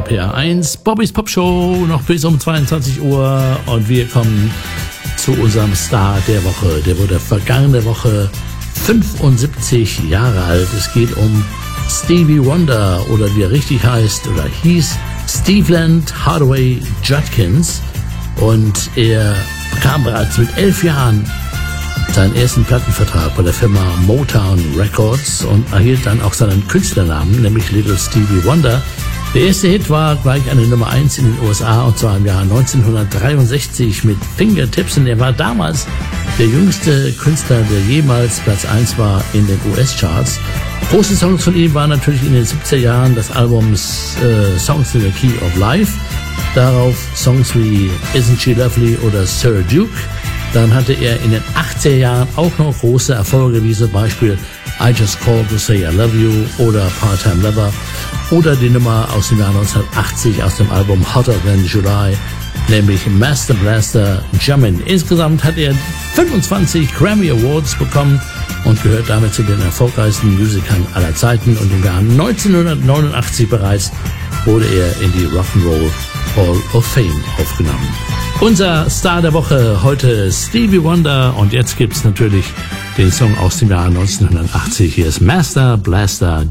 RPR1, Bobbys Pop Show, noch bis um 22 Uhr und wir kommen zu unserem Star der Woche. Der wurde vergangene Woche 75 Jahre alt. Es geht um Stevie Wonder oder wie er richtig heißt oder hieß Steveland Hardaway Judkins und er bekam bereits mit 11 Jahren seinen ersten Plattenvertrag bei der Firma Motown Records und erhielt dann auch seinen Künstlernamen, nämlich Little Stevie Wonder. Der erste Hit war gleich eine Nummer 1 in den USA und zwar im Jahr 1963 mit Fingertips und er war damals der jüngste Künstler, der jemals Platz 1 war in den US-Charts. Große Songs von ihm waren natürlich in den 70er Jahren das Album Songs in the Key of Life, darauf Songs wie Isn't She Lovely oder Sir Duke. Dann hatte er in den 80er Jahren auch noch große Erfolge, wie zum Beispiel I Just Called to Say I Love You oder Part-Time Lover oder die Nummer aus dem Jahr 1980 aus dem Album Hotter Than July, nämlich Master Blaster Jammin'. Insgesamt hat er 25 Grammy Awards bekommen und gehört damit zu den erfolgreichsten Musikern aller Zeiten und im Jahr 1989 bereits wurde er in die Rock'n'Roll Hall of Fame aufgenommen. Unser Star der Woche heute Stevie Wonder und jetzt gibt's natürlich den Song aus dem Jahr 1980. Hier ist Master Blaster